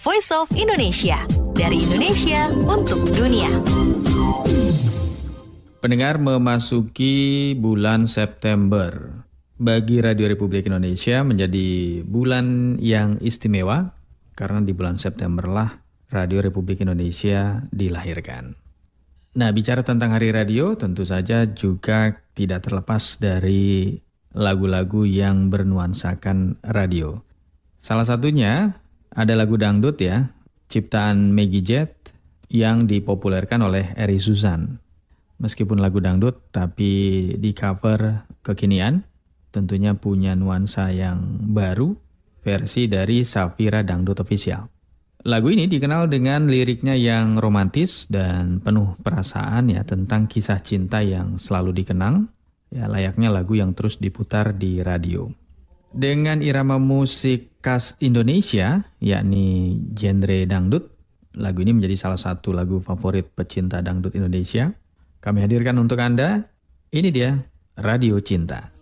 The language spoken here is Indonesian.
Voice of Indonesia. Dari Indonesia untuk dunia. Pendengar, memasuki bulan September. Bagi Radio Republik Indonesia menjadi bulan yang istimewa karena di bulan September lah Radio Republik Indonesia dilahirkan. Nah, bicara tentang Hari Radio tentu saja juga tidak terlepas dari lagu-lagu yang bernuansakan radio. Salah satunya ada lagu dangdut ya, ciptaan Maggie Jet yang dipopulerkan oleh Eri Suzan. Meskipun lagu dangdut tapi di cover kekinian, tentunya punya nuansa yang baru, versi dari Safira Dangdut Official. Lagu ini dikenal dengan liriknya yang romantis dan penuh perasaan ya, tentang kisah cinta yang selalu dikenang, ya layaknya lagu yang terus diputar di radio. Dengan irama musik khas Indonesia, yakni genre dangdut, lagu ini menjadi salah satu lagu favorit pecinta dangdut Indonesia. Kami hadirkan untuk Anda, ini dia Radio Cinta.